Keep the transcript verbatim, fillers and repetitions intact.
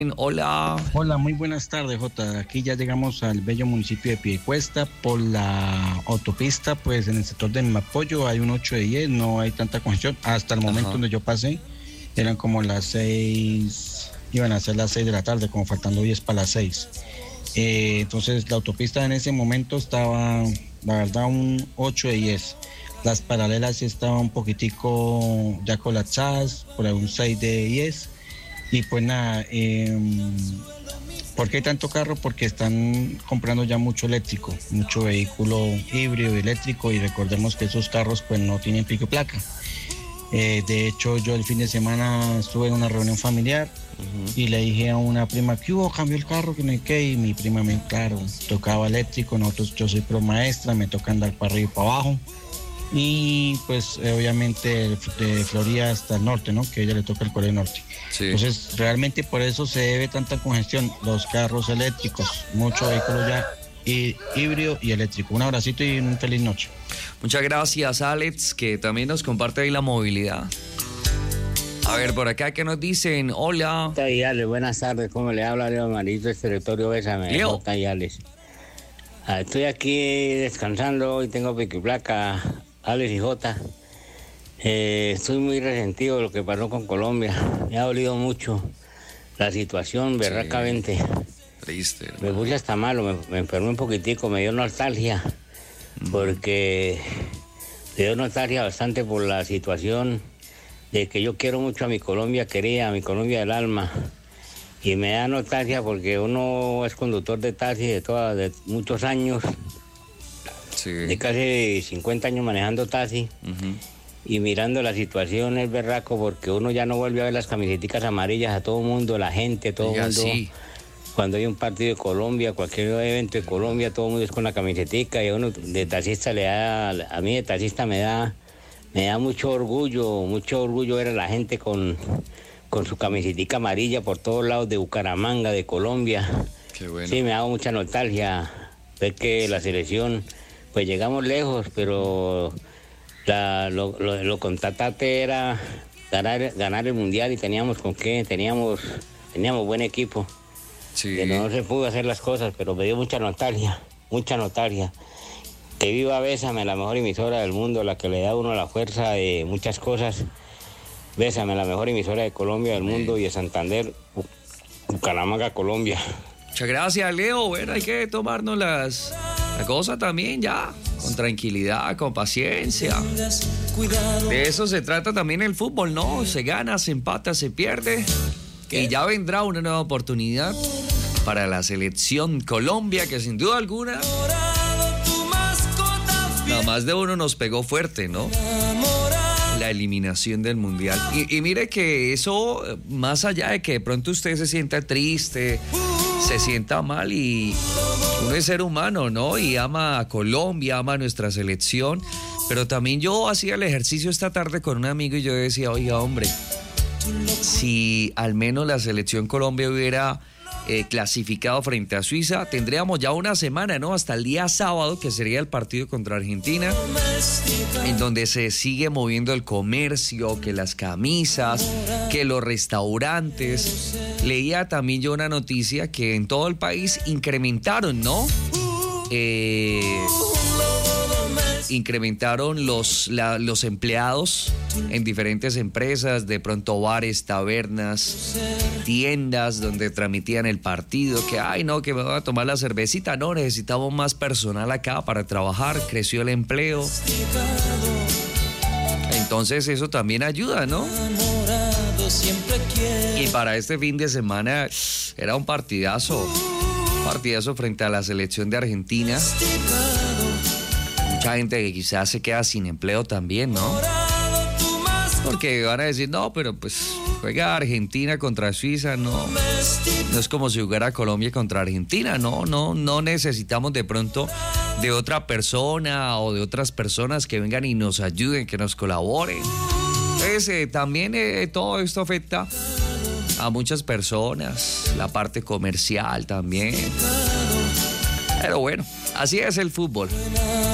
Hola. Hola, muy buenas tardes, Jota. Aquí ya llegamos al bello municipio de Piedecuesta. Por la autopista, pues en el sector de Mapoyo hay un ocho de diez, no hay tanta congestión. Hasta el momento Ajá. donde yo pasé, eran como las seis, iban a ser las seis de la tarde, como faltando diez para las seis. Eh, entonces la autopista en ese momento estaba, la verdad, un ocho de diez. Las paralelas sí estaban un poquitico ya colapsadas, por ahí un seis de diez. Y pues nada, eh, ¿por qué hay tanto carro? Porque están comprando ya mucho eléctrico, mucho vehículo híbrido eléctrico, y recordemos que esos carros pues no tienen pico y placa. Eh, de hecho, yo el fin de semana estuve en una reunión familiar uh-huh. y le dije a una prima que hubo, cambió el carro, que no hay qué, y mi prima me, claro, tocaba eléctrico. Nosotros, yo soy pro maestra, me toca andar para arriba y para abajo. Y pues eh, obviamente de Florida hasta el norte, ¿no? Que a ella le toca el Colegio Norte. Sí. Entonces realmente por eso se debe tanta congestión, los carros eléctricos, mucho vehículo ya y, híbrido y eléctrico. Un abracito y una feliz noche. Muchas gracias, Alex, que también nos comparte ahí la movilidad. A ver, por acá, ¿qué nos dicen? Hola. Alex, buenas tardes, ¿cómo le habla Leo Marito, del territorio Bésame? Leo. Alex. Ah, estoy aquí descansando y tengo pico y placa. Alex y Jota, eh, estoy muy resentido de lo que pasó con Colombia. Me ha dolido mucho la situación, berracamente. Sí, triste. Hermano. Me puse hasta malo, me, me enfermé un poquitico, me dio nostalgia, mm. porque me dio nostalgia bastante por la situación de que yo quiero mucho a mi Colombia querida, a mi Colombia del alma. Y me da nostalgia porque uno es conductor de taxi de, toda, de muchos años. Sí. De casi cincuenta años manejando taxi, uh-huh. y mirando la situación es berraco porque uno ya no vuelve a ver las camisetas amarillas a todo el mundo, la gente, todo el mundo. Sí. Cuando hay un partido de Colombia, cualquier evento de Colombia, todo el mundo es con la camisetica, y a uno de taxista le da, a mí de taxista me da, me da mucho orgullo, mucho orgullo ver a la gente con, con su camisetica amarilla por todos lados de Bucaramanga, de Colombia. Qué bueno. Sí, me da mucha nostalgia ver que la selección... Pues llegamos lejos, pero la, lo, lo, lo contratante era ganar, ganar el mundial, y teníamos con qué, teníamos, teníamos buen equipo. Sí. Que no se pudo hacer las cosas, pero me dio mucha nostalgia, mucha nostalgia. Que viva Bésame, la mejor emisora del mundo, la que le da a uno la fuerza de muchas cosas. Bésame, la mejor emisora de Colombia, del mundo, y de Santander, Bucaramanga, Colombia. Muchas gracias, Leo. Bueno, hay que tomarnos las... La cosa también ya, con tranquilidad, con paciencia. De eso se trata también el fútbol, ¿no? Se gana, se empata, se pierde. Y ya vendrá una nueva oportunidad para la selección Colombia, que sin duda alguna, nada más de uno nos pegó fuerte, ¿no? La eliminación del Mundial. Y, y mire que eso, más allá de que de pronto usted se sienta triste, se sienta mal, y uno es ser humano, ¿no? Y ama a Colombia, ama a nuestra selección. Pero también yo hacía el ejercicio esta tarde con un amigo y yo decía, oiga, hombre, si al menos la selección Colombia hubiera eh, clasificado frente a Suiza, tendríamos ya una semana, ¿no? Hasta el día sábado, que sería el partido contra Argentina, en donde se sigue moviendo el comercio, que las camisas, que los restaurantes. Leía también yo una noticia que en todo el país incrementaron, ¿no? Eh, incrementaron los, la, los empleados en diferentes empresas, de pronto bares, tabernas, tiendas donde transmitían el partido, que ay no, que me voy a tomar la cervecita, no, necesitamos más personal acá para trabajar, creció el empleo. Entonces eso también ayuda, ¿no? Y para este fin de semana era un partidazo, un partidazo frente a la selección de Argentina. Mucha gente que quizás se queda sin empleo también, ¿no? Porque van a decir, no, pero pues juega Argentina contra Suiza, no, no es como si jugara Colombia contra Argentina, no, no, no necesitamos de pronto de otra persona o de otras personas que vengan y nos ayuden, que nos colaboren. Entonces, eh, también eh, todo esto afecta a muchas personas, la parte comercial también. Pero bueno, así es el fútbol.